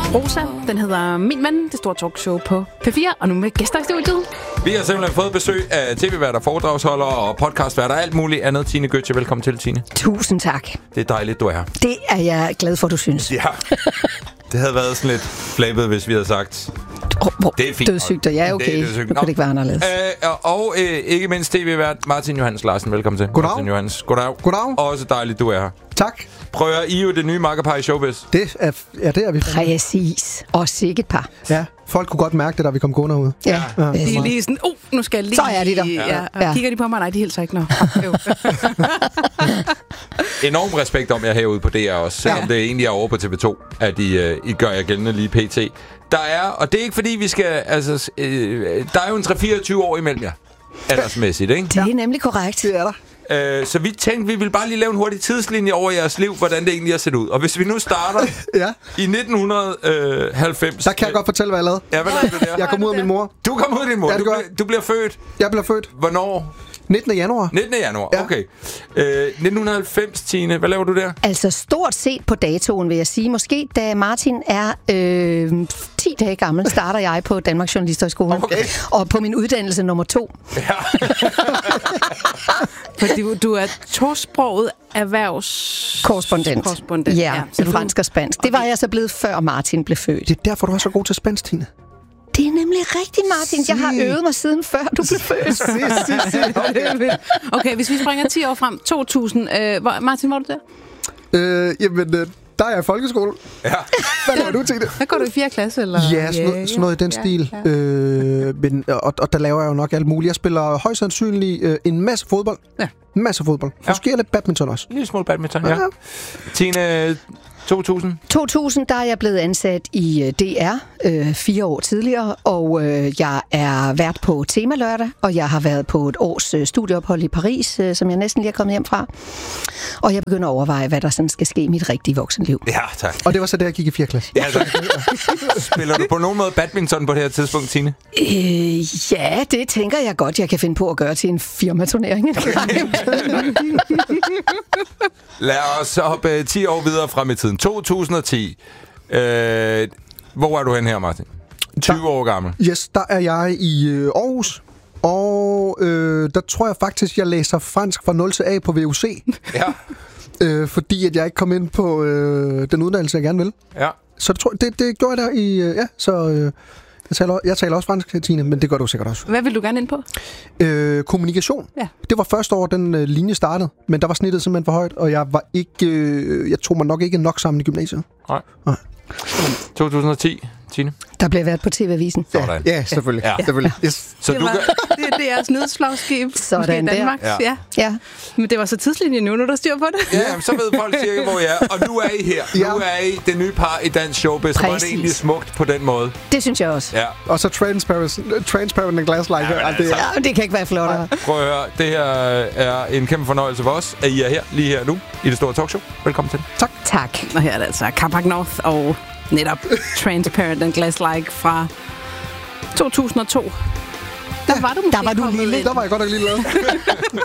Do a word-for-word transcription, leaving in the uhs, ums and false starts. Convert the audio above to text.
Rosa. Den hedder Min Ven, det store talkshow på P fire, og nu med gæster i studiet. Vi har simpelthen fået besøg af tv-værter, foredragsholdere og podcastværter og alt muligt andet. Tine Gøtje, velkommen til, Tine. Tusind tak. Det er dejligt, du er her. Det er jeg glad for, du synes. Ja, det havde været sådan lidt flabet, hvis vi havde sagt... Oh, oh, det er fint. Dødssygt, ja, okay. Det er dødssygt. Nu kan det ikke være anderledes. Øh, og og øh, ikke mindst tv-vært Martin Johans Larsen. Velkommen til. Goddag. Martin Johans. Goddag. Goddag. Også dejligt, du er her. Tak. Prøv at I er jo det nye makkerpar i showbiz. Det er, ja, det er vi. Præcis. Og sikkert par. Ja, folk kunne godt mærke det, da vi kom gående ud. Ja. Ja. ja. De er lige sådan, uh, nu skal jeg lige... Så er de der. Ja. Ja. Ja. Kigger de på mig? Nej, de hilser ikke. Nå. Enorm respekt om jer herude på D R også, selvom ja. det egentlig er over på T V to, at I, uh, I gør jer gældende lige pt. Der er, og det er ikke fordi vi skal, altså, øh, der er jo en tre fireogtyve år imellem jer, aldersmæssigt, ikke? Det er nemlig korrekt. Det er der. Øh, så vi tænkte, vi ville bare lige lave en hurtig tidslinje over jeres liv, hvordan det egentlig har set ud. Og hvis vi nu starter Ja. i nitten halvfems... Der kan jeg godt fortælle, hvad jeg lavede. Ja, hvad lavede du der? Jeg kom ud af min mor. Du kom ud af din mor. Ja, det du, gør bliver- du bliver født. Jeg blev født Hvornår? nittende januar. nittende januar, Ja. okay. Øh, nitten halvfems, Tine. Hvad laver du der? Altså stort set på datoen, vil jeg sige. Måske da Martin er øh, ti dage gammel, starter jeg på Danmarks Journalisthøjskole. Okay. Og på min uddannelse nummer to. Ja. Fordi du, du er tosproget erhvervs... Korrespondent. Korrespondent. Ja, ja så i du- fransk og spansk. Det var jeg så blevet, før Martin blev født. Det er derfor, du er så god til spansk, Tine. Det er nemlig rigtigt, Martin. Jeg har Se. øvet mig siden før du blev født. Se, se, se. Okay. Okay, hvis vi springer ti år frem, to tusind. Øh, hvor, Martin, hvor er du der? Øh, jamen, øh, der er jeg i folkeskole. Ja. Hvad laver du, Tine? Hvad går du i fjerde klasse? Eller? Ja, sådan noget, sådan noget i den Ja, stil. ja. Øh, men, og, og der laver jeg jo nok alt muligt. Jeg spiller højst sandsynligt øh, en masse fodbold. Ja. En masse fodbold. Måske lidt badminton også. En lille smule badminton, ja. Ja. Tine, to tusind. to tusind, der er jeg blevet ansat i øh, D R øh, fire år tidligere, og øh, jeg er vært på Tema Lørdag, og jeg har været på et års øh, studieophold i Paris, øh, som jeg næsten lige er kommet hjem fra. Og jeg begynder at overveje, hvad der sådan skal ske i mit rigtige voksenliv. Ja, tak. Og det var så der, jeg gik i fjerde klasse. Ja, tak. Spiller du på nogen måde badminton på det her tidspunkt, Tine? Øh, ja, det tænker jeg godt, jeg kan finde på at gøre til en firmaturnering. Lad os hoppe ti år videre frem i tiden. to tusind og ti. Øh, hvor er du hen her, Martin? tyve år gammel. Yes, der er jeg i øh, Aarhus. Og øh, der tror jeg faktisk, jeg læser fransk fra nul til A på V U C. Ja, øh, fordi at jeg ikke kom ind på øh, den uddannelse, jeg gerne vil. ja. Så det, tror, det, det gjorde jeg der i... Øh, ja, så... Øh, jeg taler, jeg taler også fransk, Tine, men det gør du sikkert også. Hvad vil du gerne ind på? Øh, kommunikation. Ja. Det var første år, den øh, linje startede, men der var snittet simpelthen for højt, og jeg var ikke... Øh, jeg tog mig nok ikke nok sammen i gymnasiet. Nej. Nej. to tusind og ti, Tine. Der blev været på T V-avisen. Sådan. Ja, selvfølgelig. Ja. Ja. selvfølgelig. Yes. Så Det du var, gør... det, det er jeres nedslagsskib. Sådan Måske der. Danmark. Ja. Ja. Ja. Men det var så tidslinjen nu, når der styr på det. Ja, jamen, så ved folk cirka, hvor I er. Og nu er I her. Ja. Nu er I det nye par i dansk showbiz. Så var det Præcis. egentlig smukt på den måde. Det synes jeg også. Ja. Og så transparent, transparent and glass like. Ja, men Ja, det, altså. Ja, det kan ikke være flottere. Prøv at høre. Det her er en kæmpe fornøjelse for os, at I er her lige her nu i det store talkshow. Velkommen til. Tak. Og her er det altså Carpac North og netop Transparent and Glass-like fra to tusind og to. Der var du måske Der var du kommet lille. ind. der var jeg godt nok lige lavet.